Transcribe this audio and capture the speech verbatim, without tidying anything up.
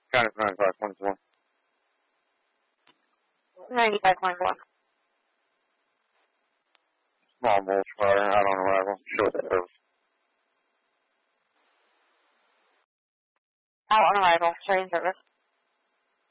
County ninety-five twenty-four. ninety-five twenty-four. Small mulch fire out on arrival. Show service. Out on arrival. Train service.